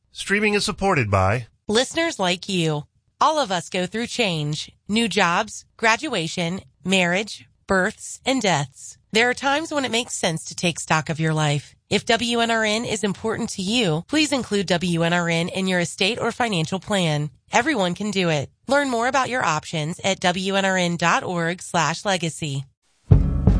Streaming is supported by listeners like you. All of us go through change, new jobs, graduation, marriage, births, and deaths. There are times when it makes sense to take stock of your life. If WNRN is important to you, please include WNRN in your estate or financial plan. Everyone can do it. Learn more about your options at WNRN.org/legacy.